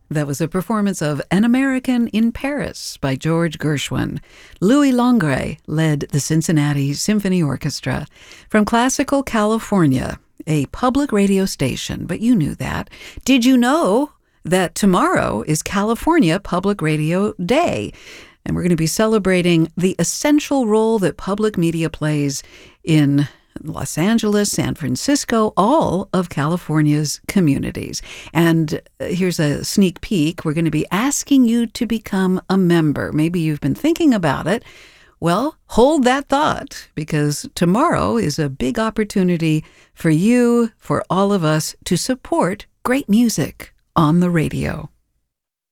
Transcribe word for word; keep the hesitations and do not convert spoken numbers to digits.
That was a performance of An American in Paris by George Gershwin. Louis Langret led the Cincinnati Symphony Orchestra. From Classical California, a public radio station, but you knew that. Did you know that tomorrow is California Public Radio Day? And we're going to be celebrating the essential role that public media plays in Los Angeles, San Francisco, all of California's communities. And here's a sneak peek. We're going to be asking you to become a member. Maybe you've been thinking about it. Well, hold that thought, because tomorrow is a big opportunity for you, for all of us, to support great music on the radio.